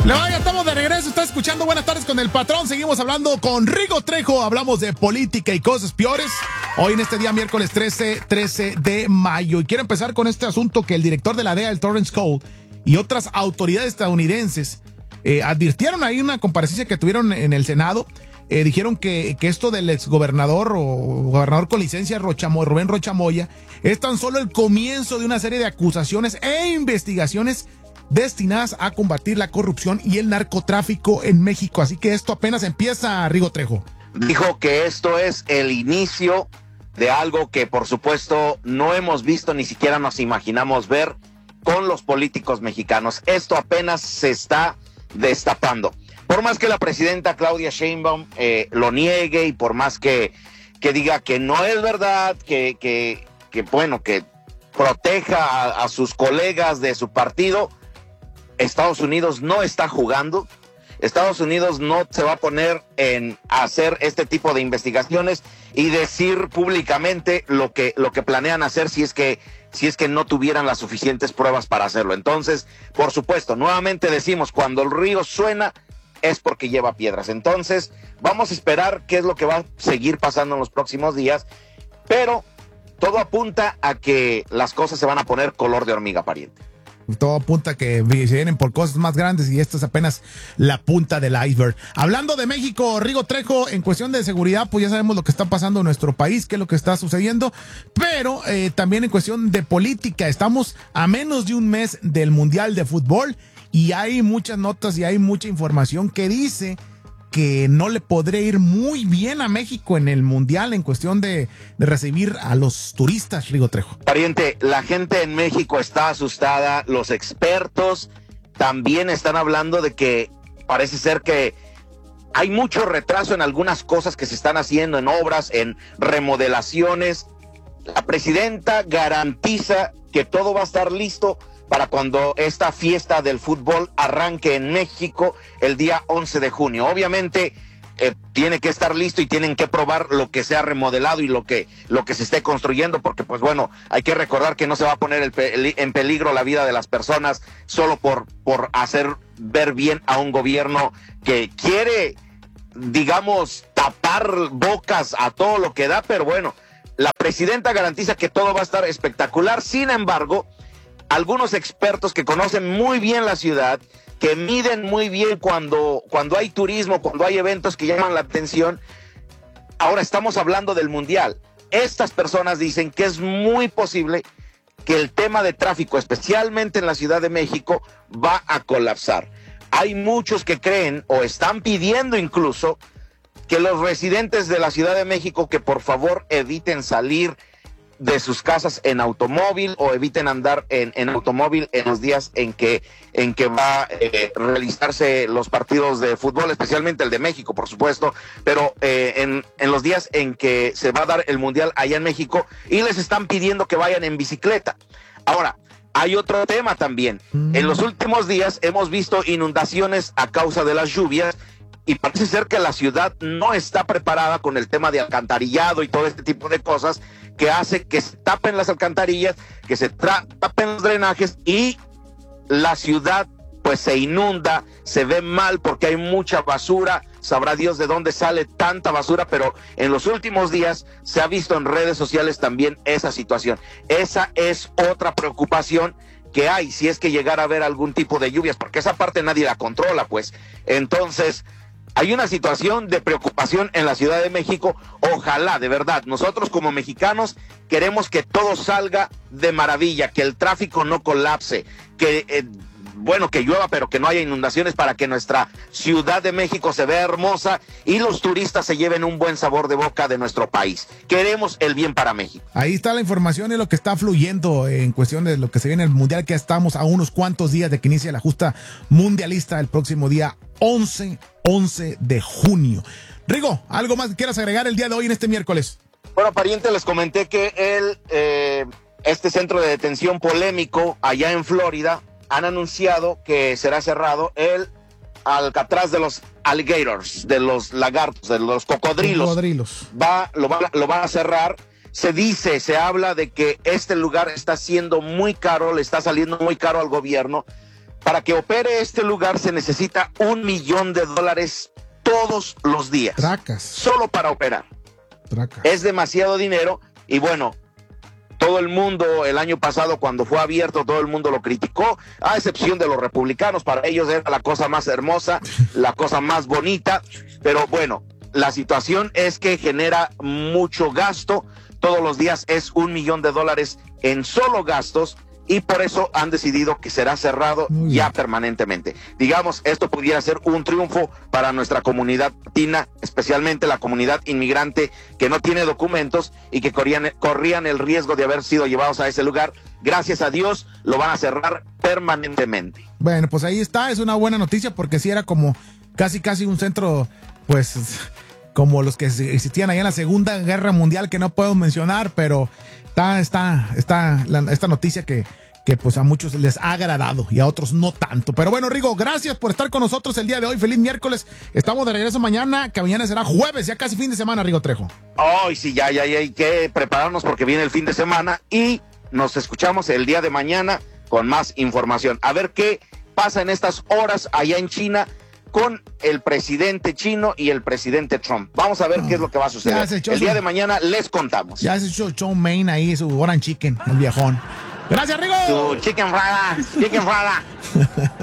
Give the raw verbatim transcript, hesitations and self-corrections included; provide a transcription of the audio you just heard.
Luego ya estamos de regreso, está escuchando Buenas Tardes con el Patrón. Seguimos hablando con Rigo Trejo, hablamos de política y cosas peores. Hoy en este día, miércoles trece de mayo. Y quiero empezar con este asunto que el director de la D E A, el Torrance Cole, y otras autoridades estadounidenses eh, advirtieron ahí una comparecencia que tuvieron en el Senado. Eh, dijeron que, que esto del exgobernador o gobernador con licencia Rochamoy, Rubén Rocha Moya, es tan solo el comienzo de una serie de acusaciones e investigaciones destinadas a combatir la corrupción y el narcotráfico en México. Así que esto apenas empieza, Rigo Trejo. Dijo que esto es el inicio de algo que, por supuesto, no hemos visto, ni siquiera nos imaginamos ver con los políticos mexicanos. Esto apenas se está destapando. Por más que la presidenta Claudia Sheinbaum eh, lo niegue y por más que, que diga que no es verdad, que, que, que bueno, que proteja a, a sus colegas de su partido, Estados Unidos no está jugando. Estados Unidos no se va a poner en hacer este tipo de investigaciones y decir públicamente lo que, lo que planean hacer si es que, si es que no tuvieran las suficientes pruebas para hacerlo. Entonces, por supuesto, nuevamente decimos, cuando el río suena es porque lleva piedras. Entonces, vamos a esperar qué es lo que va a seguir pasando en los próximos días, pero todo apunta a que las cosas se van a poner color de hormiga, pariente. Todo apunta a que se vienen por cosas más grandes y esto es apenas la punta del iceberg. Hablando de México, Rigo Trejo, en cuestión de seguridad, pues ya sabemos lo que está pasando en nuestro país, qué es lo que está sucediendo, pero eh, también en cuestión de política, estamos a menos de un mes del Mundial de Fútbol y hay muchas notas y hay mucha información que dice que no le podría ir muy bien a México en el Mundial en cuestión de, de recibir a los turistas, Rigo Trejo. Pariente, la gente en México está asustada, los expertos también están hablando de que parece ser que hay mucho retraso en algunas cosas que se están haciendo, en obras, en remodelaciones. La presidenta garantiza que todo va a estar listo para cuando esta fiesta del fútbol arranque en México el día once de junio. Obviamente eh, tiene que estar listo y tienen que probar lo que se ha remodelado y lo que, lo que se esté construyendo, porque pues bueno, hay que recordar que no se va a poner el pe- en peligro la vida de las personas solo por, por hacer ver bien a un gobierno que quiere, digamos, tapar bocas a todo lo que da, pero bueno, la presidenta garantiza que todo va a estar espectacular. Sin embargo, algunos expertos que conocen muy bien la ciudad, que miden muy bien cuando, cuando hay turismo, cuando hay eventos que llaman la atención. Ahora estamos hablando del Mundial. Estas personas dicen que es muy posible que el tema de tráfico, especialmente en la Ciudad de México, va a colapsar. Hay muchos que creen o están pidiendo incluso que los residentes de la Ciudad de México que por favor eviten salir de sus casas en automóvil o eviten andar en, en automóvil en los días en que, en que va a eh, realizarse los partidos de fútbol, especialmente el de México, por supuesto, pero eh, en, en los días en que se va a dar el Mundial allá en México, y les están pidiendo que vayan en bicicleta. Ahora, hay otro tema también. Mm. En los últimos días hemos visto inundaciones a causa de las lluvias, y parece ser que la ciudad no está preparada con el tema de alcantarillado y todo este tipo de cosas que hace que se tapen las alcantarillas, que se tra- tapen los drenajes y la ciudad pues se inunda, se ve mal porque hay mucha basura. Sabrá Dios de dónde sale tanta basura, pero en los últimos días se ha visto en redes sociales también esa situación. Esa es otra preocupación que hay si es que llegara a haber algún tipo de lluvias, porque esa parte nadie la controla, pues. Entonces, hay una situación de preocupación en la Ciudad de México. Ojalá, de verdad, nosotros como mexicanos queremos que todo salga de maravilla, que el tráfico no colapse, que, eh, bueno, que llueva, pero que no haya inundaciones para que nuestra Ciudad de México se vea hermosa y los turistas se lleven un buen sabor de boca de nuestro país. Queremos el bien para México. Ahí está la información y lo que está fluyendo en cuestión de lo que se viene en el Mundial, que estamos a unos cuantos días de que inicie la justa mundialista el próximo día once de junio. Rigo, ¿algo más que quieras agregar el día de hoy en este miércoles? Bueno, pariente, les comenté que el, eh, este centro de detención polémico allá en Florida han anunciado que será cerrado el Alcatraz de los alligators, de los lagartos, de los cocodrilos. Cocodrilos. Va, lo va, lo va a cerrar. Se dice, se habla de que este lugar está siendo muy caro, le está saliendo muy caro al gobierno. Para que opere este lugar se necesita un millón de dólares todos los días. Tracas. Solo para operar. Tracas. Es demasiado dinero y bueno, todo el mundo el año pasado cuando fue abierto, todo el mundo lo criticó, a excepción de los republicanos. Para ellos era la cosa más hermosa, la cosa más bonita, pero bueno, la situación es que genera mucho gasto. Todos los días es un millón de dólares en solo gastos y por eso han decidido que será cerrado ya permanentemente. Digamos, esto pudiera ser un triunfo para nuestra comunidad latina, especialmente la comunidad inmigrante que no tiene documentos y que corrían, corrían el riesgo de haber sido llevados a ese lugar. Gracias a Dios lo van a cerrar permanentemente. Bueno, pues ahí está, es una buena noticia porque sí era como casi casi un centro, pues como los que existían allá en la Segunda Guerra Mundial, que no puedo mencionar, pero está, está, está la, esta noticia que, que pues a muchos les ha agradado y a otros no tanto. Pero bueno, Rigo, gracias por estar con nosotros el día de hoy. Feliz miércoles. Estamos de regreso mañana, que mañana será jueves, ya casi fin de semana, Rigo Trejo. Ay, sí, ya, ya, ya hay que prepararnos porque viene el fin de semana y nos escuchamos el día de mañana con más información. A ver qué pasa en estas horas allá en China con el presidente chino y el presidente Trump. Vamos a ver no, qué es lo que va a suceder. El día de mañana les contamos. Ya se echó John Main ahí, su Orange Chicken, el viejón. Gracias, Rigo. Su chicken frada, chicken frada.